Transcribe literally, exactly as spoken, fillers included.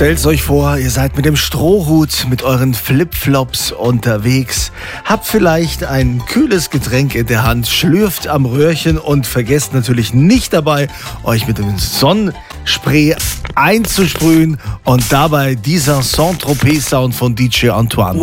Stellt euch vor, ihr seid mit dem Strohhut, mit euren Flipflops unterwegs, habt vielleicht ein kühles Getränk in der Hand, schlürft am Röhrchen und vergesst natürlich nicht dabei, euch mit dem Sonnenspray einzusprühen und dabei dieser Saint-Tropez-Sound von D J Antoine.